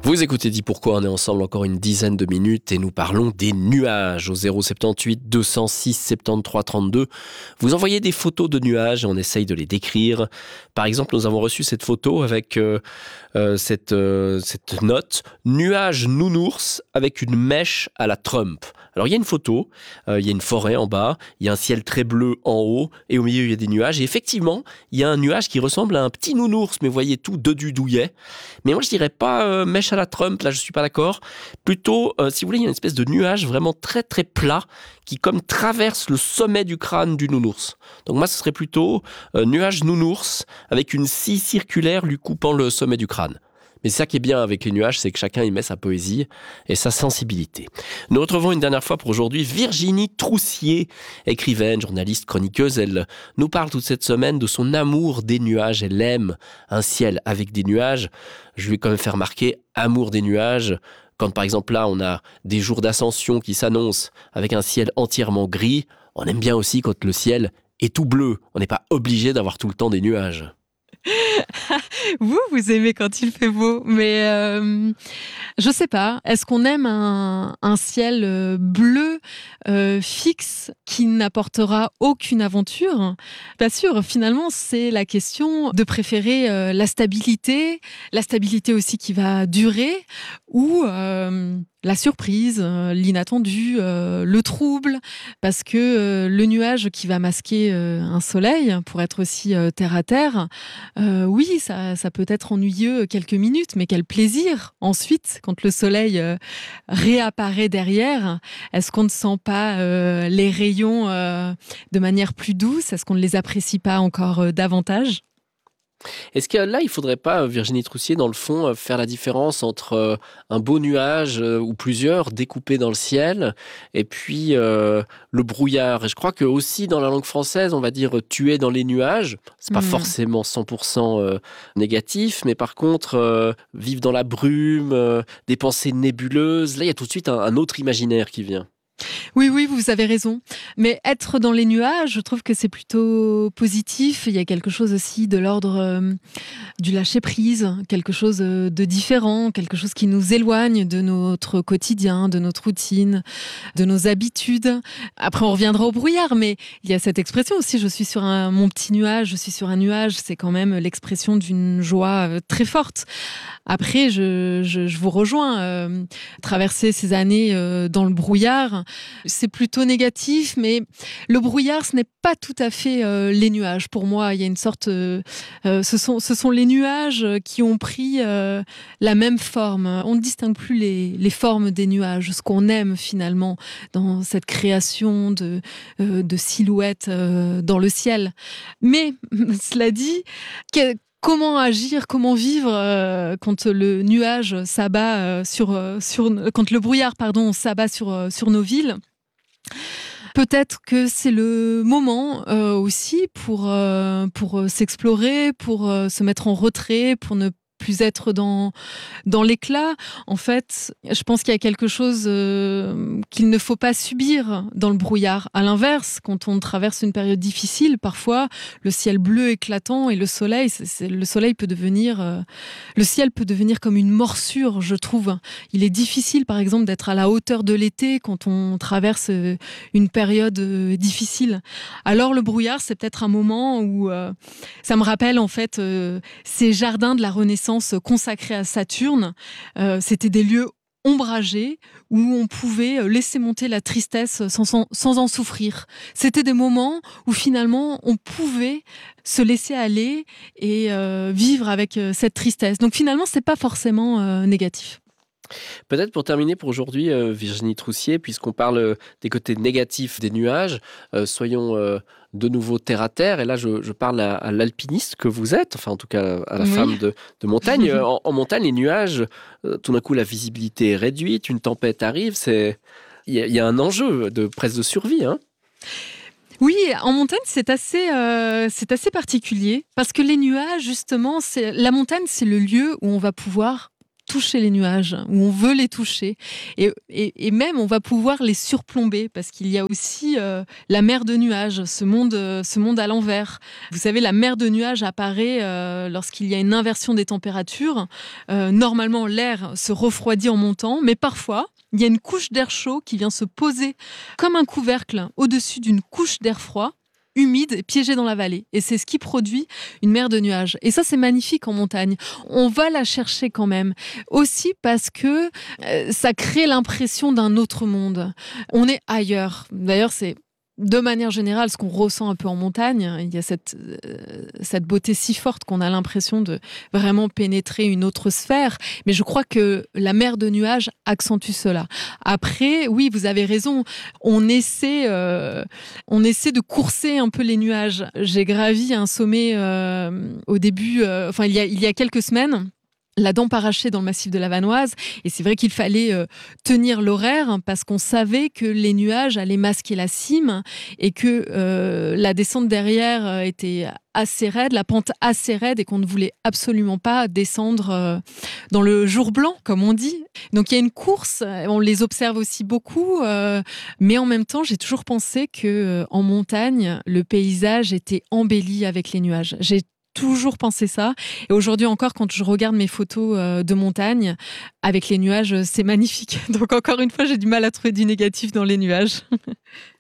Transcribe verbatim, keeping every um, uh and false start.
Vous écoutez Dis Pourquoi, on est ensemble encore une dizaine de minutes et nous parlons des nuages au zéro soixante-dix-huit deux cent six soixante-treize trente-deux. Vous envoyez des photos de nuages et on essaye de les décrire. Par exemple, nous avons reçu cette photo avec euh, euh, cette, euh, cette note « Nuages nounours avec une mèche à la Trump ». Alors il y a une photo, euh, il y a une forêt en bas, il y a un ciel très bleu en haut et au milieu il y a des nuages. Et effectivement, il y a un nuage qui ressemble à un petit nounours, mais vous voyez tout de du douillet. Mais moi je dirais pas euh, mèche à la Trump, là je suis pas d'accord. Plutôt, euh, si vous voulez, il y a une espèce de nuage vraiment très très plat qui comme traverse le sommet du crâne du nounours. Donc moi ce serait plutôt euh, nuage nounours avec une scie circulaire lui coupant le sommet du crâne. Mais c'est ça qui est bien avec les nuages, c'est que chacun y met sa poésie et sa sensibilité. Nous retrouvons une dernière fois pour aujourd'hui Virginie Troussier, écrivaine, journaliste, chroniqueuse. Elle nous parle toute cette semaine de son amour des nuages. Elle aime un ciel avec des nuages. Je lui ai quand même fait remarquer amour des nuages. Quand par exemple là, on a des jours d'ascension qui s'annoncent avec un ciel entièrement gris, on aime bien aussi quand le ciel est tout bleu. On n'est pas obligé d'avoir tout le temps des nuages. Vous, vous aimez quand il fait beau, mais euh, je sais pas. Est-ce qu'on aime un, un ciel bleu euh, fixe qui n'apportera aucune aventure ? Pas sûr. Finalement, c'est la question de préférer euh, la stabilité, la stabilité aussi qui va durer, ou euh, la surprise, euh, l'inattendu, euh, le trouble, parce que euh, le nuage qui va masquer euh, un soleil, pour être aussi euh, terre à terre, euh, oui, ça, ça peut être ennuyeux quelques minutes, mais quel plaisir ensuite, quand le soleil euh, réapparaît derrière. Est-ce qu'on ne sent pas euh, les rayons euh, de manière plus douce ? Est-ce qu'on ne les apprécie pas encore euh, davantage ? Est-ce que là, il ne faudrait pas, Virginie Troussier, dans le fond, faire la différence entre un beau nuage ou plusieurs découpés dans le ciel et puis euh, le brouillard ? Et je crois que aussi dans la langue française, on va dire tuer dans les nuages. C'est pas mmh. forcément cent pour cent euh, négatif, mais par contre, euh, vivre dans la brume, euh, des pensées nébuleuses, là, il y a tout de suite un, un autre imaginaire qui vient. Oui, oui, vous avez raison. Mais être dans les nuages, je trouve que c'est plutôt positif. Il y a quelque chose aussi de l'ordre euh, du lâcher-prise, quelque chose de différent, quelque chose qui nous éloigne de notre quotidien, de notre routine, de nos habitudes. Après, on reviendra au brouillard, mais il y a cette expression aussi, je suis sur un, mon petit nuage, je suis sur un nuage, c'est quand même l'expression d'une joie euh, très forte. Après, je, je, je vous rejoins. Euh, traverser ces années euh, dans le brouillard, c'est plutôt négatif, mais le brouillard, ce n'est pas tout à fait euh, les nuages. Pour moi, il y a une sorte... Euh, euh, ce, sont, ce sont les nuages qui ont pris euh, la même forme. On ne distingue plus les, les formes des nuages, ce qu'on aime finalement dans cette création de, euh, de silhouettes euh, dans le ciel. Mais, cela dit... Que, Comment agir, comment vivre euh, quand le nuage s'abat euh, sur, euh, sur, quand le brouillard, pardon, s'abat sur, euh, sur nos villes. Peut-être que c'est le moment euh, aussi pour, euh, pour s'explorer, pour euh, se mettre en retrait, pour ne plus être dans, dans l'éclat. En fait, je pense qu'il y a quelque chose euh, qu'il ne faut pas subir dans le brouillard. À l'inverse, quand on traverse une période difficile, parfois, le ciel bleu éclatant et le soleil, c'est, c'est, le soleil peut devenir... Euh, le ciel peut devenir comme une morsure, je trouve. Il est difficile, par exemple, d'être à la hauteur de l'été quand on traverse euh, une période euh, difficile. Alors, le brouillard, c'est peut-être un moment où... Euh, ça me rappelle, en fait, euh, ces jardins de la Renaissance consacrés à Saturne. Euh, c'était des lieux ombragés où on pouvait laisser monter la tristesse sans, sans, sans en souffrir. C'était des moments où finalement on pouvait se laisser aller et euh, vivre avec euh, cette tristesse. Donc finalement, c'est pas forcément euh, négatif. Peut-être pour terminer pour aujourd'hui, euh, Virginie Troussier, puisqu'on parle euh, des côtés négatifs des nuages, euh, soyons euh, de nouveau terre à terre. Et là, je, je parle à, à l'alpiniste que vous êtes, enfin en tout cas à la oui. femme de, de montagne. en, en montagne, les nuages, euh, tout d'un coup, la visibilité est réduite, une tempête arrive. C'est... Il y, y a un enjeu de presque de survie, hein. Oui, en montagne, c'est assez, euh, c'est assez particulier parce que les nuages, justement, c'est... la montagne, c'est le lieu où on va pouvoir toucher les nuages, où on veut les toucher. Et, et, et même, on va pouvoir les surplomber, parce qu'il y a aussi euh, la mer de nuages, ce monde, euh, ce monde à l'envers. Vous savez, la mer de nuages apparaît euh, lorsqu'il y a une inversion des températures. Euh, normalement, l'air se refroidit en montant, mais parfois, il y a une couche d'air chaud qui vient se poser comme un couvercle au-dessus d'une couche d'air froid, humide et piégée dans la vallée. Et c'est ce qui produit une mer de nuages. Et ça, c'est magnifique en montagne. On va la chercher quand même. Aussi parce que euh, ça crée l'impression d'un autre monde. On est ailleurs. D'ailleurs, c'est de manière générale ce qu'on ressent un peu en montagne. Il y a cette, euh, cette beauté si forte qu'on a l'impression de vraiment pénétrer une autre sphère. Mais je crois que la mer de nuages accentue cela. Après, oui, vous avez raison. On essaie, euh, on essaie de courser un peu les nuages. J'ai gravi un sommet euh, au début, euh, enfin il y a, il y a quelques semaines, la dent arrachée dans le massif de la Vanoise. Et c'est vrai qu'il fallait euh, tenir l'horaire hein, parce qu'on savait que les nuages allaient masquer la cime et que euh, la descente derrière euh, était assez raide, la pente assez raide et qu'on ne voulait absolument pas descendre euh, dans le jour blanc, comme on dit. Donc il y a une course, on les observe aussi beaucoup, euh, mais en même temps, j'ai toujours pensé que euh, en montagne, le paysage était embelli avec les nuages. J'ai toujours pensé ça. Et aujourd'hui encore, quand je regarde mes photos euh, de montagne, avec les nuages, c'est magnifique. Donc encore une fois, j'ai du mal à trouver du négatif dans les nuages.